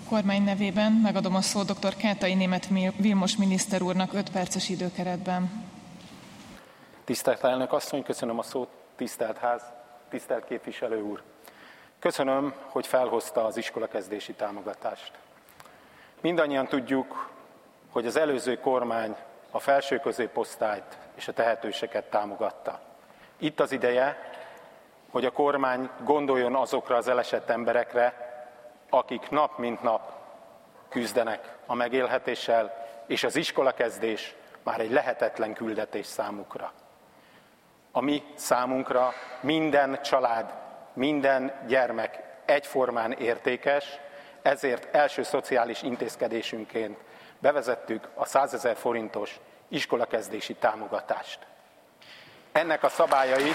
Kormány nevében megadom a szót dr. Káltai Németh Vilmos miniszter úrnak 5 perces időkeretben. Tisztelt elnök asszony, köszönöm a szót, tisztelt ház, tisztelt képviselő úr. Köszönöm, hogy felhozta az iskolakezdési támogatást. Mindannyian tudjuk, hogy az előző kormány a felső középosztályt és a tehetőseket támogatta. Itt az ideje, hogy a kormány gondoljon azokra az elesett emberekre, akik nap mint nap küzdenek a megélhetéssel, és az iskolakezdés már egy lehetetlen küldetés számukra. A mi számunkra minden család, minden gyermek egyformán értékes, ezért első szociális intézkedésünként bevezettük a 100 000 forintos iskolakezdési támogatást. Ennek a szabályai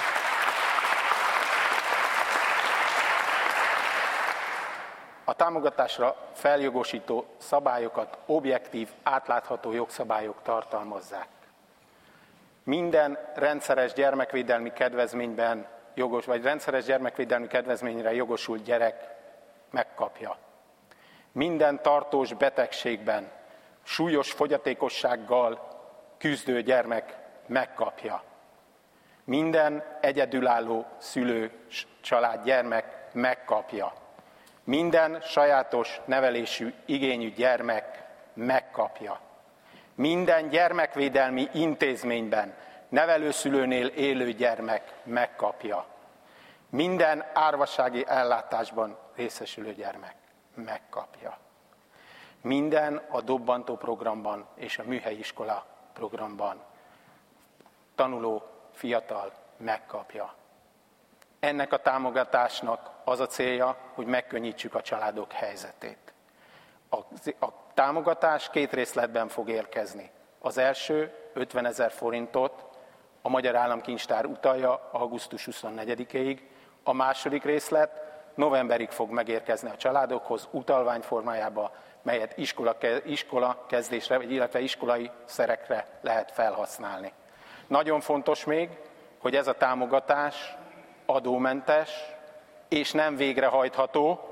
a támogatásra feljogosító szabályokat objektív, átlátható jogszabályok tartalmazzák. Minden rendszeres gyermekvédelmi kedvezményben vagy rendszeres gyermekvédelmi kedvezményre jogosult gyerek megkapja. Minden tartós betegségben, súlyos fogyatékossággal küzdő gyermek megkapja. Minden egyedülálló szülő család gyermek megkapja. Minden sajátos nevelésű igényű gyermek megkapja. Minden gyermekvédelmi intézményben nevelőszülőnél élő gyermek megkapja. Minden árvasági ellátásban részesülő gyermek megkapja. Minden a dobbantó programban és a műhelyi iskola programban tanuló fiatal megkapja. Ennek a támogatásnak az a célja, hogy megkönnyítsük a családok helyzetét. A támogatás 2 részletben fog érkezni. Az első 50 000 forintot a Magyar Államkincstár utalja augusztus 24-ig, a második részlet novemberig fog megérkezni a családokhoz utalvány formájába, melyet iskola kezdésre, illetve iskolai szerekre lehet felhasználni. Nagyon fontos még, hogy ez a támogatás adómentes és nem végrehajtható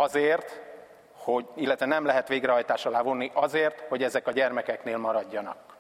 illetve nem lehet végrehajtás alá vonni azért, hogy ezek a gyermekeknél maradjanak.